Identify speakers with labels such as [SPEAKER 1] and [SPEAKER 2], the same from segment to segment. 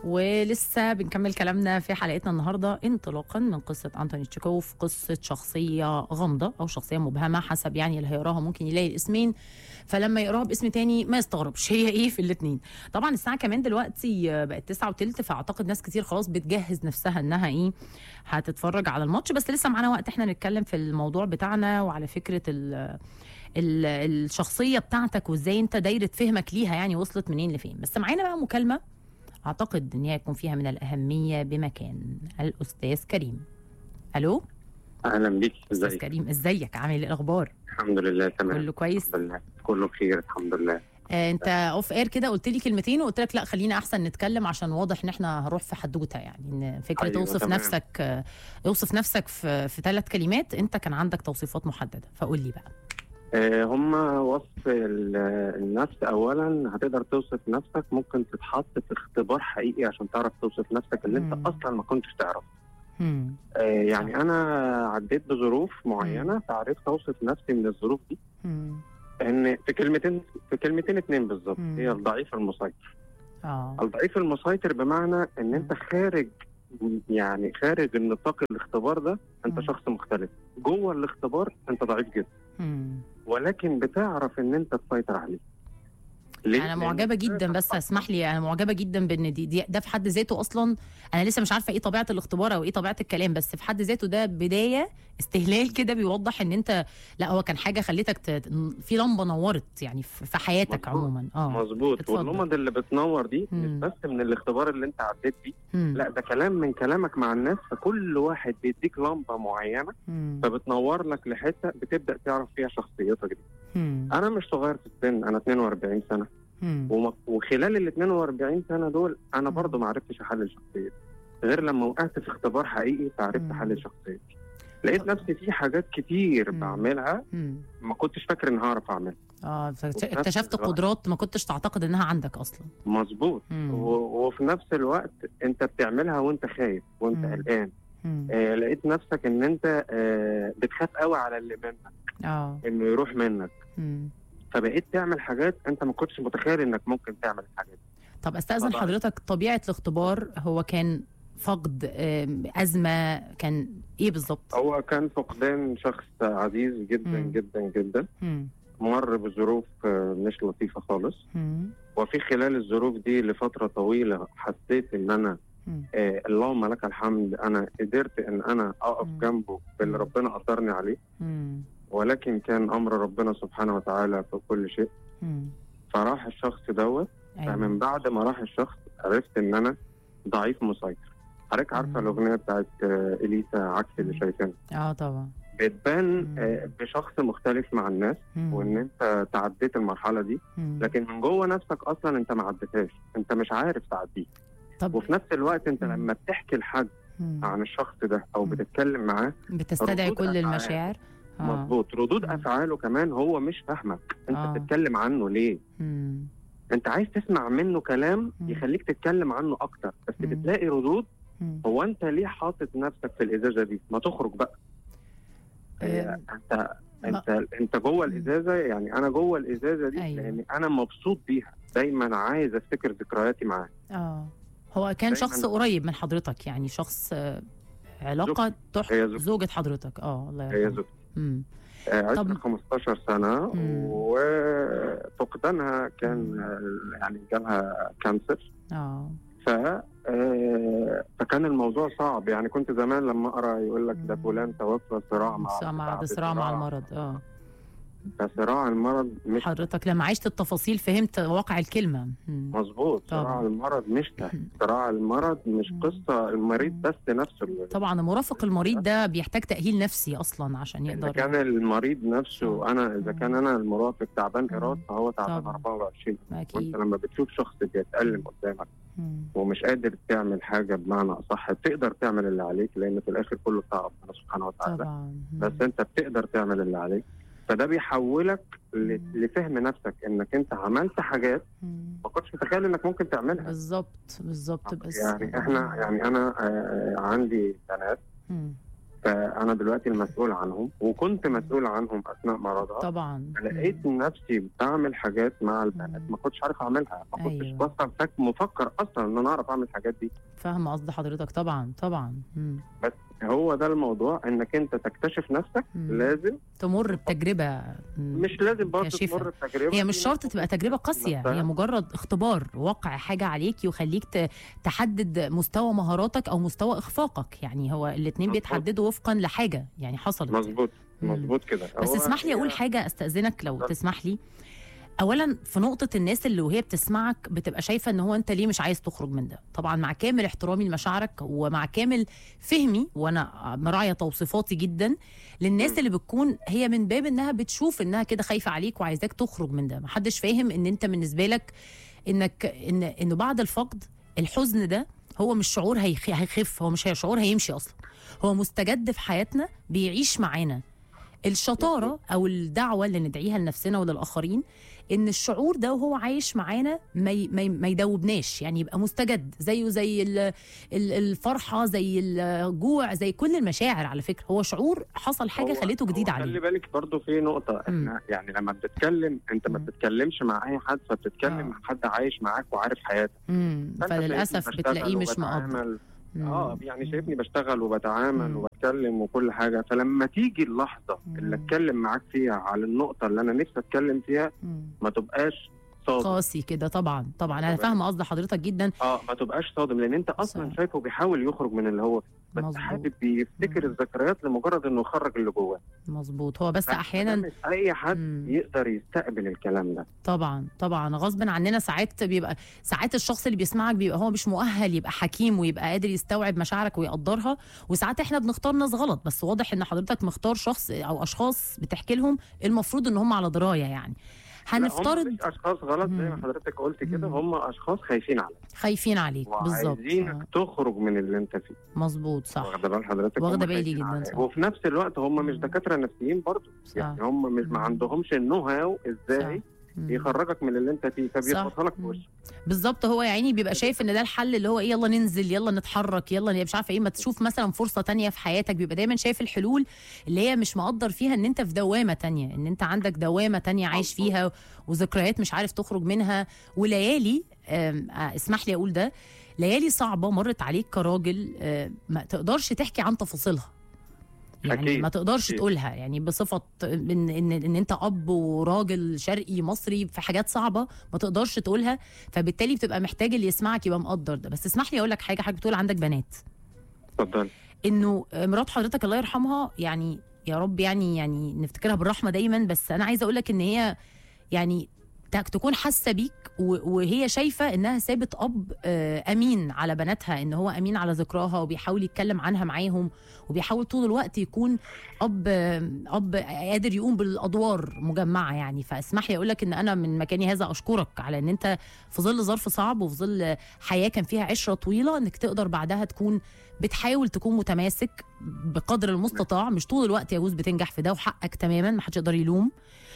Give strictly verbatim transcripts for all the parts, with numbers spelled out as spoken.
[SPEAKER 1] ولسه بنكمل كلامنا في حلقتنا النهارده انطلاقا من قصه انتوني تشيكوف، قصه شخصيه غامضه او شخصيه مبهمه حسب يعني اللي هيقراها ممكن يلاقي الاسمين، فلما يقراها باسم تاني ما يستغربش هي ايه في الاثنين. طبعا الساعه كمان دلوقتي بقت تسعة وتلت، فاعتقد ناس كتير خلاص بتجهز نفسها انها ايه هتتفرج على الماتش، بس لسه معانا وقت احنا نتكلم في الموضوع بتاعنا وعلى فكره ال ال الشخصيه بتاعتك وازاي انت دايره فهمك ليها يعني وصلت منين لفين. بس معانا بقى مكالمه اعتقد ان هي يكون فيها من الاهميه بمكان، الاستاذ كريم. الو،
[SPEAKER 2] اهلا بيك.
[SPEAKER 1] استاذ
[SPEAKER 2] ازيك؟
[SPEAKER 1] كريم ازيك، عامل ايه الاخبار؟
[SPEAKER 2] الحمد لله تمام.
[SPEAKER 1] كله كويس؟
[SPEAKER 2] الحمد لله كله بخير الحمد لله.
[SPEAKER 1] آه انت اوف اير كده قلت لي كلمتين وقلت لك لا خلينا احسن نتكلم عشان واضح ان احنا هنروح في حدوته، يعني ان فكره
[SPEAKER 2] أيوة
[SPEAKER 1] توصف
[SPEAKER 2] تمام.
[SPEAKER 1] نفسك آه اوصف نفسك في في ثلاث كلمات، انت كان عندك توصيفات محدده، فقول لي بقى.
[SPEAKER 2] آه هم وصف ال- النفس. اولا هتقدر توصف نفسك، ممكن تتحط في اختبار حقيقي عشان تعرف توصف نفسك اللي
[SPEAKER 1] مم.
[SPEAKER 2] انت اصلا ما كنتش تعرف.
[SPEAKER 1] امم
[SPEAKER 2] آه يعني انا عديت بظروف معينه فعرفت اوصف نفسي من الظروف دي
[SPEAKER 1] امم
[SPEAKER 2] ان في كلمتين في كلمتين اتنين بالظبط.
[SPEAKER 1] مم.
[SPEAKER 2] هي الضعيف المسيطر.
[SPEAKER 1] اه
[SPEAKER 2] الضعيف المسيطر بمعنى ان انت خارج، يعني خارج النطاق الاختبار ده انت
[SPEAKER 1] مم.
[SPEAKER 2] شخص مختلف. جوه الاختبار انت ضعيف جدا،
[SPEAKER 1] امم
[SPEAKER 2] ولكن بتعرف ان انت تسيطر عليه. ليه؟
[SPEAKER 1] انا
[SPEAKER 2] لأن
[SPEAKER 1] معجبه
[SPEAKER 2] أنت
[SPEAKER 1] جدا، بس اسمح لي، انا معجبه جدا بان دي, دي ده في حد ذاته اصلا انا لسه مش عارفه ايه طبيعه الاختبار او ايه طبيعه الكلام، بس في حد ذاته ده بدايه استهلال كده بيوضح ان انت لا هو كان حاجه خليتك ت... في لمبه نورت يعني في في حياتك
[SPEAKER 2] مظبوط.
[SPEAKER 1] عموما. اه
[SPEAKER 2] مظبوط.
[SPEAKER 1] اتفضل.
[SPEAKER 2] واللمض اللي بتنور دي مش
[SPEAKER 1] مم.
[SPEAKER 2] بس من الاختبار اللي انت عديت فيه،
[SPEAKER 1] مم.
[SPEAKER 2] لا ده كلام من كلامك مع الناس. فكل واحد بيديك لمبه معينه
[SPEAKER 1] مم.
[SPEAKER 2] فبتنور لك لحته بتبدا تعرف فيها شخصيتك دي.
[SPEAKER 1] مم.
[SPEAKER 2] انا مش صغير في السن، انا اتنين واربعين سنه،
[SPEAKER 1] مم.
[SPEAKER 2] وم- وخلال ال اتنين واربعين سنه دول انا
[SPEAKER 1] مم.
[SPEAKER 2] برضه ما عرفتش احلل شخصيتي غير لما وقعت في اختبار حقيقي فعرفت
[SPEAKER 1] مم.
[SPEAKER 2] احلل شخصيتي. لقيت نفسي في حاجات كتير
[SPEAKER 1] مم.
[SPEAKER 2] بعملها
[SPEAKER 1] مم.
[SPEAKER 2] ما كنتش فاكر ان هعرف اعملها.
[SPEAKER 1] اه
[SPEAKER 2] وفي نفس
[SPEAKER 1] اكتشفت
[SPEAKER 2] الوقت-
[SPEAKER 1] قدرات ما كنتش تعتقد انها عندك اصلا.
[SPEAKER 2] مظبوط.
[SPEAKER 1] مم.
[SPEAKER 2] و- وفي نفس الوقت انت بتعملها وانت خايف وانت
[SPEAKER 1] مم.
[SPEAKER 2] قلقان.
[SPEAKER 1] مم.
[SPEAKER 2] آه لقيت نفسك ان انت آه بتخاف قوي على اللي منك
[SPEAKER 1] اه
[SPEAKER 2] انه يروح منك،
[SPEAKER 1] مم.
[SPEAKER 2] فبقيت تعمل حاجات انت ما كنتش متخيل انك ممكن تعمل الحاجات دي.
[SPEAKER 1] طب استاذن
[SPEAKER 2] طبعاً.
[SPEAKER 1] حضرتك، طبيعه الاختبار هو كان فقد آم، ازمه، كان ايه بالظبط؟
[SPEAKER 2] هو كان فقدان شخص عزيز جدا
[SPEAKER 1] مم.
[SPEAKER 2] جدا جدا،
[SPEAKER 1] مم.
[SPEAKER 2] مر بظروف آه، مش لطيفة خالص.
[SPEAKER 1] مم.
[SPEAKER 2] وفي خلال الظروف دي لفترة طويلة حسيت ان انا
[SPEAKER 1] مم.
[SPEAKER 2] آه اللهم لك الحمد، انا قدرت ان انا اقف
[SPEAKER 1] مم.
[SPEAKER 2] جنبه باللي
[SPEAKER 1] مم.
[SPEAKER 2] ربنا قدرني عليه،
[SPEAKER 1] مم.
[SPEAKER 2] ولكن كان امر ربنا سبحانه وتعالى في كل شيء.
[SPEAKER 1] مم.
[SPEAKER 2] فراح الشخص دوت.
[SPEAKER 1] أيوة.
[SPEAKER 2] فمن بعد ما راح الشخص عرفت ان انا ضعيف مسيطر. حضرتك عارفه
[SPEAKER 1] مم.
[SPEAKER 2] الاغنيه بتاعت آه، اليسا عكس اللي
[SPEAKER 1] مم.
[SPEAKER 2] شايفينه؟
[SPEAKER 1] اه طبعا.
[SPEAKER 2] بتبان
[SPEAKER 1] مم.
[SPEAKER 2] آه، بشخص مختلف مع الناس
[SPEAKER 1] مم.
[SPEAKER 2] وان انت تعديت المرحله دي،
[SPEAKER 1] مم.
[SPEAKER 2] لكن من جوه نفسك اصلا انت ما عدتهاش، انت مش عارف تعديه.
[SPEAKER 1] طب
[SPEAKER 2] وفي نفس الوقت انت
[SPEAKER 1] مم.
[SPEAKER 2] لما بتحكي لحد
[SPEAKER 1] مم.
[SPEAKER 2] عن الشخص ده او
[SPEAKER 1] مم.
[SPEAKER 2] بتتكلم معاه
[SPEAKER 1] بتستدعي
[SPEAKER 2] ردود
[SPEAKER 1] كل
[SPEAKER 2] أفعال.
[SPEAKER 1] المشاعر. آه.
[SPEAKER 2] مظبوط، ردود
[SPEAKER 1] مم.
[SPEAKER 2] افعاله كمان هو مش فاهمك انت
[SPEAKER 1] آه.
[SPEAKER 2] بتتكلم عنه ليه.
[SPEAKER 1] مم.
[SPEAKER 2] انت عايز تسمع منه كلام
[SPEAKER 1] مم.
[SPEAKER 2] يخليك تتكلم عنه اكتر، بس
[SPEAKER 1] مم.
[SPEAKER 2] بتلاقي ردود.
[SPEAKER 1] مم.
[SPEAKER 2] هو انت ليه حاطط نفسك في الازازه دي؟ ما تخرج بقى. هي
[SPEAKER 1] آه.
[SPEAKER 2] انت انت انت جوه
[SPEAKER 1] مم.
[SPEAKER 2] الازازه، يعني انا جوه الازازه دي.
[SPEAKER 1] أيوة.
[SPEAKER 2] لان انا مبسوط بيها، دايما عايز افتكر ذكرياتي معاه.
[SPEAKER 1] اه هو كان
[SPEAKER 2] دايماً-
[SPEAKER 1] شخص قريب من حضرتك، يعني شخص آه، علاقه تح...
[SPEAKER 2] هي زوجتي.
[SPEAKER 1] زوجة حضرتك. اه الله
[SPEAKER 2] هي
[SPEAKER 1] يرحمه.
[SPEAKER 2] زوجتي.
[SPEAKER 1] مم.
[SPEAKER 2] آه، عشت
[SPEAKER 1] طب-
[SPEAKER 2] خمستاشر سنه
[SPEAKER 1] مم.
[SPEAKER 2] وفقدانها كان
[SPEAKER 1] مم.
[SPEAKER 2] آه، يعني جالها كانسر.
[SPEAKER 1] اه
[SPEAKER 2] ف آه، فكان الموضوع صعب. يعني كنت زمان لما اقرا يقول لك ده
[SPEAKER 1] مم.
[SPEAKER 2] فلان توفى صراع مع
[SPEAKER 1] صراع مع
[SPEAKER 2] بعد
[SPEAKER 1] صراع مع المرض. اه
[SPEAKER 2] فصراع المرض مش
[SPEAKER 1] حضرتك لما عشت التفاصيل فهمت واقع الكلمه. مم.
[SPEAKER 2] مظبوط.
[SPEAKER 1] طبعاً.
[SPEAKER 2] صراع المرض مش سهل. صراع المرض مش
[SPEAKER 1] مم.
[SPEAKER 2] قصه المريض بس نفسه اللي
[SPEAKER 1] طبعا مرافق المريض ده بيحتاج تأهيل نفسي اصلا عشان
[SPEAKER 2] اذا
[SPEAKER 1] يقدر.
[SPEAKER 2] كان المريض نفسه.
[SPEAKER 1] صح.
[SPEAKER 2] انا اذا كان انا المرافق تعبان
[SPEAKER 1] مم.
[SPEAKER 2] ايراد فهو تعبان
[SPEAKER 1] طبعاً.
[SPEAKER 2] اربعة وعشرين. وانت
[SPEAKER 1] اكيد.
[SPEAKER 2] لما بتشوف شخص بيتألم قدامك
[SPEAKER 1] مم.
[SPEAKER 2] ومش قادر تعمل حاجه بمعنى اصح، تقدر تعمل اللي عليك لان في الاخر كله بتاع ربنا سبحانه وتعالى.
[SPEAKER 1] طبعا. مم.
[SPEAKER 2] بس انت بتقدر تعمل اللي عليك، فده بيحولك ل-
[SPEAKER 1] مم.
[SPEAKER 2] لفهم نفسك انك انت عملت حاجات
[SPEAKER 1] مم.
[SPEAKER 2] ما كنتش متخيل انك ممكن تعملها.
[SPEAKER 1] بالظبط بالظبط. بس
[SPEAKER 2] يعني احنا يعني انا آه، عندي بنات.
[SPEAKER 1] مم.
[SPEAKER 2] فانا دلوقتي المسؤول عنهم، وكنت مسؤول عنهم اثناء مرضها.
[SPEAKER 1] طبعا
[SPEAKER 2] لقيت نفسي بعمل حاجات مع البنات ما كنتش عارف اعملها، ما كنتش
[SPEAKER 1] أيوة.
[SPEAKER 2] بصل فك مفكر اصلا ان انا اعرف اعمل الحاجات دي.
[SPEAKER 1] فاهمه قصد حضرتك طبعا طبعا. مم.
[SPEAKER 2] بس هو ده الموضوع، انك انت تكتشف نفسك.
[SPEAKER 1] مم.
[SPEAKER 2] لازم
[SPEAKER 1] تمر بتجربه. مم.
[SPEAKER 2] مش لازم برضه
[SPEAKER 1] كاشفة.
[SPEAKER 2] تمر بتجربه،
[SPEAKER 1] هي مش شرط تبقى تجربه قاسيه، هي مجرد اختبار واقع حاجه عليك يخليك ت- تحدد مستوى مهاراتك او مستوى اخفاقك. يعني هو الاثنين
[SPEAKER 2] مظبوط.
[SPEAKER 1] بيتحددوا وفقا لحاجه يعني حصلت.
[SPEAKER 2] مظبوط
[SPEAKER 1] مم.
[SPEAKER 2] مظبوط كده.
[SPEAKER 1] بس
[SPEAKER 2] هو
[SPEAKER 1] اسمح لي اقول
[SPEAKER 2] هي-
[SPEAKER 1] حاجه، استاذنك لو
[SPEAKER 2] اتفضل.
[SPEAKER 1] تسمح لي. اولا في نقطه الناس اللي وهي بتسمعك بتبقى شايفه ان هو انت ليه مش عايز تخرج من ده. طبعا مع كامل احترامي لمشاعرك ومع كامل فهمي، وانا مراعيه توصيفاتي جدا للناس
[SPEAKER 2] مم.
[SPEAKER 1] اللي بتكون هي من باب انها بتشوف انها كده خايفه عليك وعايزاك تخرج من ده. محدش فاهم ان انت بالنسبه لك انك ان انه بعد الفقد الحزن ده هو مش شعور هيخ- هيخف، هو مش هي شعور هيمشي اصلا، هو مستجد في حياتنا بيعيش معانا. الشطاره او الدعوه اللي ندعيها لنفسنا وللاخرين ان الشعور ده وهو عايش معانا ما ي- ما ي- ما يدوبناش، يعني يبقى مستجد زيه زي ال- ال- الفرحه، زي الجوع، زي كل المشاعر. على فكره هو شعور حصل حاجه
[SPEAKER 2] هو-
[SPEAKER 1] خليته جديد
[SPEAKER 2] هو خلي
[SPEAKER 1] عليه.
[SPEAKER 2] بالك برضو في نقطة، احنا يعني لما بتتكلم انت ما
[SPEAKER 1] مم.
[SPEAKER 2] بتتكلمش مع اي حد، فبتتكلم
[SPEAKER 1] آه.
[SPEAKER 2] مع حد عايش معاك وعارف حياتك.
[SPEAKER 1] امم
[SPEAKER 2] فأنت شايفني
[SPEAKER 1] فللاسف
[SPEAKER 2] بشتغل
[SPEAKER 1] بتلاقيه مش مقدر.
[SPEAKER 2] وبتعامل.
[SPEAKER 1] مم.
[SPEAKER 2] اه يعني شايفني بشتغل وبتعامل
[SPEAKER 1] مم.
[SPEAKER 2] وبتكلم وكل حاجة، فلما تيجي اللحظة
[SPEAKER 1] مم.
[SPEAKER 2] اللي اتكلم معاك فيها على النقطة اللي انا نفسي اتكلم فيها
[SPEAKER 1] مم.
[SPEAKER 2] ما تبقاش صادم.
[SPEAKER 1] قاسي كده. طبعا طبعا انا فاهمه قصد حضرتك جدا.
[SPEAKER 2] اه ما تبقاش صادم، لان انت اصلا
[SPEAKER 1] صح.
[SPEAKER 2] شايفه بيحاول يخرج من اللي هو فيه، بس
[SPEAKER 1] مظبوط.
[SPEAKER 2] حابب بيفتكر
[SPEAKER 1] مم.
[SPEAKER 2] الذكريات لمجرد انه يخرج اللي جواه.
[SPEAKER 1] مظبوط. هو بس
[SPEAKER 2] فده
[SPEAKER 1] احيانا
[SPEAKER 2] مش اي حد
[SPEAKER 1] مم.
[SPEAKER 2] يقدر يستقبل الكلام ده.
[SPEAKER 1] طبعا طبعا غصب عننا ساعات بيبقى ساعات الشخص اللي بيسمعك بيبقى هو مش مؤهل يبقى حكيم ويبقى قادر يستوعب مشاعرك ويقدرها، وساعات احنا بنختار ناس غلط. بس واضح ان حضرتك مختار شخص او اشخاص بتحكي لهم المفروض ان هم على درايه. يعني
[SPEAKER 2] لا، هم
[SPEAKER 1] هنفترض
[SPEAKER 2] مش اشخاص غلط زي ما
[SPEAKER 1] مم.
[SPEAKER 2] حضرتك قلت كده،
[SPEAKER 1] مم.
[SPEAKER 2] هم اشخاص خايفين عليك
[SPEAKER 1] خايفين عليك بالظبط.
[SPEAKER 2] وعايزينك
[SPEAKER 1] آه.
[SPEAKER 2] تخرج من اللي انت فيه.
[SPEAKER 1] مظبوط صح.
[SPEAKER 2] واخده بال حضرتك؟
[SPEAKER 1] واخدة
[SPEAKER 2] هم
[SPEAKER 1] بالي
[SPEAKER 2] خايفين
[SPEAKER 1] جدا،
[SPEAKER 2] عليك.
[SPEAKER 1] صح.
[SPEAKER 2] وفي نفس الوقت هم مش
[SPEAKER 1] مم.
[SPEAKER 2] دكاتره نفسيين برضه،
[SPEAKER 1] صح.
[SPEAKER 2] يعني هم مش ما
[SPEAKER 1] مم.
[SPEAKER 2] عندهمش النو هاو ازاي
[SPEAKER 1] مم.
[SPEAKER 2] يخرجك من اللي انت فيه، فبيضغطها لك في
[SPEAKER 1] مم.
[SPEAKER 2] وشك.
[SPEAKER 1] بالظبط. هو يا عيني بيبقى شايف ان ده الحل اللي هو ايه، يلا ننزل، يلا نتحرك، يلا مش عارفه ايه، ما تشوف مثلا فرصه تانية في حياتك. بيبقى دايما شايف الحلول اللي هي مش مقدر فيها ان انت في دوامه تانية، ان انت عندك دوامه تانية عايش فيها وذكريات مش عارف تخرج منها، وليالي آم، آه، اسمح لي اقول ده، ليالي صعبه مرت عليك كراجل آه، ما تقدرش تحكي عن تفاصيلها. يعني
[SPEAKER 2] أكيد.
[SPEAKER 1] ما تقدرش
[SPEAKER 2] أكيد.
[SPEAKER 1] تقولها، يعني بصفه ان ان ان انت اب وراجل شرقي مصري في حاجات صعبه ما تقدرش تقولها، فبالتالي بتبقى محتاج اللي يسمعك يبقى مقدر ده. بس اسمح لي اقول لك حاجه، حضرتك بتقول عندك بنات،
[SPEAKER 2] اتفضل.
[SPEAKER 1] انه مرات حضرتك الله يرحمها، يعني يا رب يعني يعني نفتكرها بالرحمه دايما، بس انا عايزه اقول لك ان هي يعني تك- تكون حاسه بيك و- وهي شايفه انها سابت اب آه، امين على بناتها، ان هو امين على ذكراها وبيحاول يتكلم عنها معاهم وبيحاول طول الوقت يكون اب آه، اب قادر يقوم بالادوار مجمعه. يعني فاسمح لي اقول لك ان انا من مكاني هذا اشكرك على ان انت في ظل ظرف صعب وفي ظل حياه كان فيها عشره طويله انك تقدر بعدها تكون بتحاول تكون متماسك بقدر المستطاع. مش طول الوقت يجوز بتنجح في ده، وحقك تماما، ما حدش يقدر يلوم.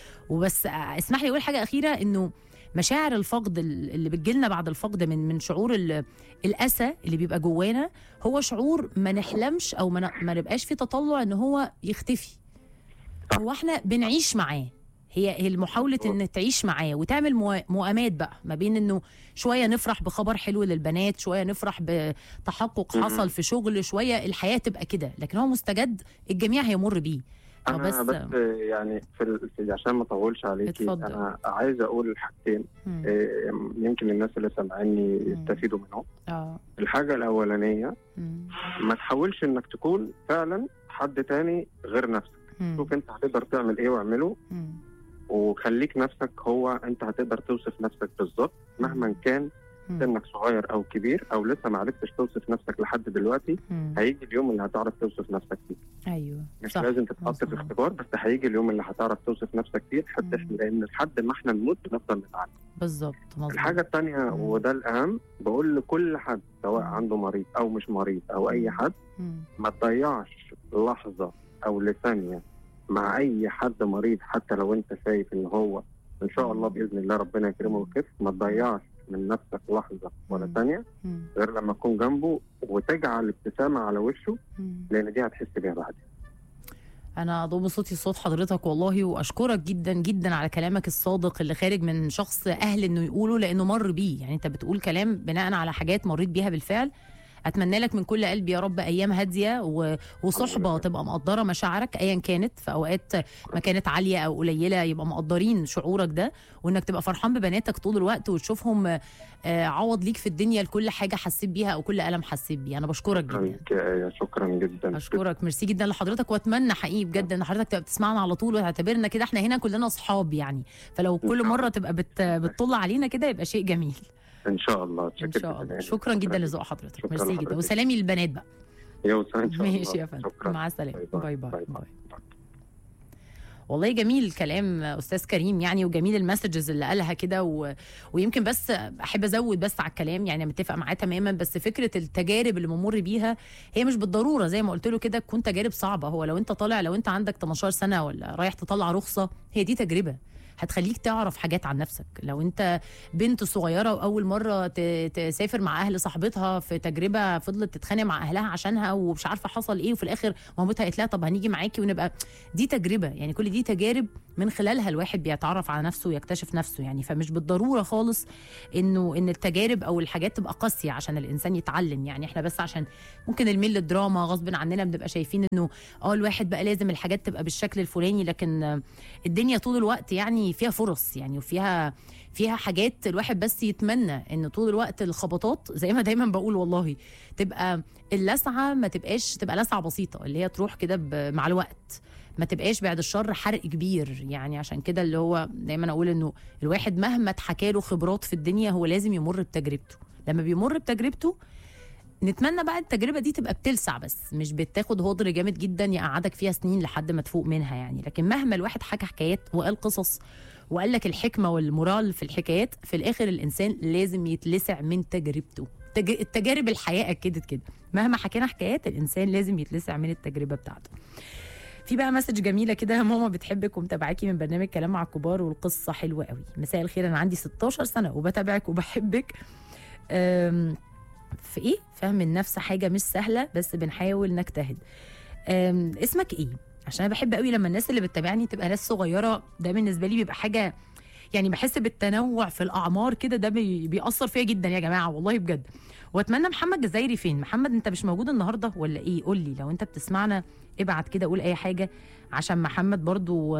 [SPEAKER 1] وبس اسمح لي اقول حاجه اخيره، انه مشاعر الفقد اللي بتجيلنا بعد الفقد من من شعور ال- الاسى اللي بيبقى جوانا، هو شعور ما نحلمش او ما ن- ما نبقاش في تطلع ان هو يختفي. هو احنا بنعيش معاه، هي هي محاولة ان تعيش معاه وتعمل موا- موائمات بقى ما بين انه شويه نفرح بخبر حلو للبنات، شويه نفرح بتحقق حصل في شغل، شويه الحياه تبقى كده، لكن هو مستجد الجميع هيمر بيه.
[SPEAKER 2] انا بس, بس يعني في, ال... في عشان ما اطولش عليكي،
[SPEAKER 1] اتفضل.
[SPEAKER 2] انا عايز اقول حاجتين
[SPEAKER 1] مم.
[SPEAKER 2] إيه، يمكن الناس اللي سامعيني
[SPEAKER 1] مم.
[SPEAKER 2] يستفيدوا منهم.
[SPEAKER 1] اه
[SPEAKER 2] الحاجه الاولانيه،
[SPEAKER 1] مم.
[SPEAKER 2] ما تحاولش انك تكون فعلا حد تاني غير نفسك.
[SPEAKER 1] مم.
[SPEAKER 2] شوف انت هتقدر تعمل ايه واعمله،
[SPEAKER 1] مم.
[SPEAKER 2] وخليك نفسك، هو انت هتقدر توصف نفسك بالظبط مهما كان
[SPEAKER 1] مم.
[SPEAKER 2] سنك صغير او كبير، او لسه ما عرفتش توصف نفسك لحد دلوقتي.
[SPEAKER 1] مم.
[SPEAKER 2] هيجي اليوم اللي هتعرف توصف نفسك فيه.
[SPEAKER 1] ايوه
[SPEAKER 2] مش
[SPEAKER 1] صح.
[SPEAKER 2] لازم تتحط في
[SPEAKER 1] مظبوط.
[SPEAKER 2] اختبار، بس هيجي اليوم اللي هتعرف توصف نفسك فيه، حتى
[SPEAKER 1] مم.
[SPEAKER 2] احنا لان لحد ما احنا نموت بنفضل نتعلم.
[SPEAKER 1] بالظبط مظبوط.
[SPEAKER 2] الحاجه الثانيه
[SPEAKER 1] مم.
[SPEAKER 2] وده الاهم، بقول لكل حد سواء
[SPEAKER 1] مم.
[SPEAKER 2] عنده مريض او مش مريض او اي حد،
[SPEAKER 1] مم.
[SPEAKER 2] ما تضيعش لحظه او لثانيه مع اي حد مريض، حتى لو انت شايف ان هو ان شاء الله باذن الله ربنا يكرمه ويخف، ما تضيعش من نفسك لحظه ولا
[SPEAKER 1] مم.
[SPEAKER 2] ثانيه
[SPEAKER 1] مم.
[SPEAKER 2] غير لما تكون جنبه وتجعل ابتسامه على وشه،
[SPEAKER 1] مم.
[SPEAKER 2] لان دي هتحس بيها بعدين.
[SPEAKER 1] انا اضم صوتي صوت حضرتك والله، واشكرك جدا جدا على كلامك الصادق اللي خارج من شخص اهل انه يقوله، لانه مر بيه. يعني انت بتقول كلام بناء على حاجات مريت بيها بالفعل. اتمنى لك من كل قلبي يا رب ايام هاديه و... وصحبه تبقى مقدره مشاعرك ايا كانت، في اوقات ما كانت عاليه او قليله يبقى مقدرين شعورك ده، وانك تبقى فرحان ببناتك طول الوقت وتشوفهم آه، عوض ليك في الدنيا لكل حاجه حسيت بيها او كل الم حسيت بيه. انا بشكرك
[SPEAKER 2] شكرا
[SPEAKER 1] جدا.
[SPEAKER 2] لك يا آية، شكرا جدا.
[SPEAKER 1] اشكرك، ميرسي جدا لحضرتك، واتمنى حقيقي بجد ان حضرتك تبقى بتسمعنا على طول وتعتبرنا كده احنا هنا كلنا اصحاب يعني، فلو كل مره تبقى بت... بتطل علينا كده يبقى شيء جميل
[SPEAKER 2] ان شاء الله.
[SPEAKER 1] ان شاء الله. شكرا جدا لذوق حضرتك،
[SPEAKER 2] شكراً
[SPEAKER 1] ميرسي جدا،
[SPEAKER 2] لحضرتك.
[SPEAKER 1] وسلامي للبنات بقى.
[SPEAKER 2] يا وسام ان شاء الله.
[SPEAKER 1] ماشي يا فندم،
[SPEAKER 2] شكرا.
[SPEAKER 1] مع السلامه، باي باي, باي,
[SPEAKER 2] باي.
[SPEAKER 1] باي. والله جميل كلام استاذ كريم يعني، وجميل المسجز اللي قالها كده و... ويمكن بس احب ازود بس على الكلام، يعني متفق معاه تماما، بس فكره التجارب اللي بنمر بيها هي مش بالضروره زي ما قلت له كده تكون تجارب صعبه. هو لو انت طالع، لو انت عندك تمنتاشر سنه ولا رايح تطلع رخصه، هي دي تجربه هتخليك تعرف حاجات عن نفسك. لو انت بنت صغيره واول مره ت- تسافر مع اهل صاحبتها في تجربه فضلت تتخانق مع اهلها عشانها ومش عارفه حصل ايه، وفي الاخر مامتها قالت لها طب هنيجي معاكي ونبقى، دي تجربه. يعني كل دي تجارب من خلالها الواحد بيتعرف على نفسه ويكتشف نفسه يعني. فمش بالضروره خالص انه ان التجارب او الحاجات تبقى قاسيه عشان الانسان يتعلم. يعني احنا بس عشان ممكن الميل الدراما غصب عننا بنبقى شايفين انه اه الواحد بقى لازم الحاجات تبقى بالشكل الفلاني، لكن الدنيا طول الوقت يعني فيها فرص يعني، وفيها فيها حاجات الواحد بس يتمنى ان طول الوقت الخبطات زي ما دايما بقول والله تبقى اللسعه ما تبقاش تبقى لسعه بسيطه اللي هي تروح كده مع الوقت، ما تبقاش بعد الشر حرق كبير يعني. عشان كده اللي هو دايما اقول انه الواحد مهما اتحكى له خبرات في الدنيا هو لازم يمر بتجربته. لما بيمر بتجربته نتمنى بقى التجربه دي تبقى بتلسع بس مش بتاخد هدر جامد جدا يقعدك فيها سنين لحد ما تفوق منها يعني. لكن مهما الواحد حكى حكايات وقال قصص وقال لك الحكمه والمورال في الحكايات، في الاخر الانسان لازم يتلسع من تجربته. تج... التجارب الحياه اكدت كده، مهما حكينا حكايات الانسان لازم يتلسع من التجربه بتاعته. في بقى مسج جميله كده، ماما بتحبك ومتابعاكي من برنامج كلام مع الكبار والقصه حلوه قوي. مساء الخير، انا عندي ستاشر سنه وبتابعك وبحبك. أم... في ايه فهم النفس حاجه مش سهله بس بنحاول نجتهد. أم... اسمك ايه؟ عشان انا بحب قوي لما الناس اللي بتتابعني تبقى ناس صغيره، ده بالنسبه لي بيبقى حاجه يعني، بحس بالتنوع في الاعمار كده، ده بي... بيأثر فيا جدا يا جماعه والله بجد. واتمنى محمد جزايري فين؟ محمد انت مش موجود النهارده ولا ايه؟ قول لي لو انت بتسمعنا ابعت كده قول اي حاجه، عشان محمد برضو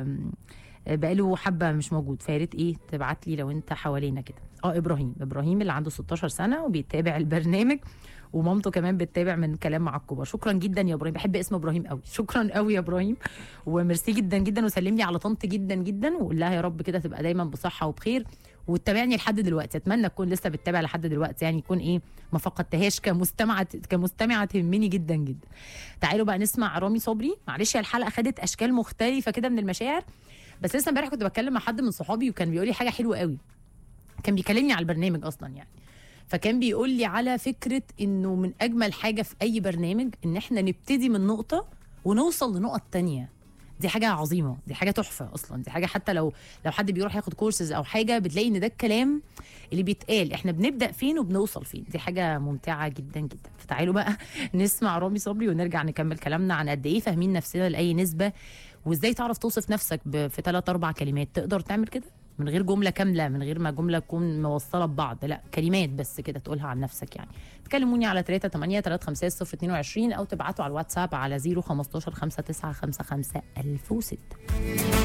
[SPEAKER 1] بقاله حبه مش موجود، فياريت ايه تبعت لي لو انت حوالينا كده. اه ابراهيم، ابراهيم اللي عنده ستاشر سنه وبيتابع البرنامج، ومامته كمان بتتابع من كلام مع الكبار. شكرا جدا يا ابراهيم، بحب اسم ابراهيم قوي. شكرا قوي يا ابراهيم، وميرسي جدا جدا، وسلم لي على طنط جدا جدا وقول لها يا رب كده تبقى دايما بصحه وبخير وتتابعني لحد دلوقتي. اتمنى تكون لسه بتتابع لحد دلوقتي يعني، يكون ايه ما فقدتهاش كمستمعه كمستمعه تهمني جدا جدا. تعالوا بقى نسمع رامي صبري. معلش الحلقه خدت اشكال مختلفه كده من المشاعر، بس لسه امبارح كنت بتكلم مع حد من صحابي وكان بيقول لي حاجه حلوه قوي، كان بيكلمني على البرنامج اصلا يعني، فكان بيقول لي على فكره انه من اجمل حاجه في اي برنامج ان احنا نبتدي من نقطه ونوصل لنقط تانية. دي حاجه عظيمه، دي حاجه تحفه اصلا، دي حاجه حتى لو لو حد بيروح ياخد كورسز او حاجه بتلاقي ان ده الكلام اللي بيتقال، احنا بنبدا فين وبنوصل فين. دي حاجه ممتعه جدا جدا. فتعالوا بقى نسمع رامي صبري ونرجع نكمل كلامنا عن قد ايه فاهمين نفسنا لاي نسبه، وازاي تعرف توصف نفسك في ثلاث اربع كلمات. تقدر تعمل كده من غير جمله كامله، من غير ما جمله تكون موصله ببعض، لا كلمات بس كده تقولها عن نفسك يعني. تكلموني على ثلاثة ثمانية ثلاثة خمسة صفر اتنين وعشرين او تبعتوا على الواتساب على صفر خمستاشر خمسة تسعة خمسة خمسة ألف وستة.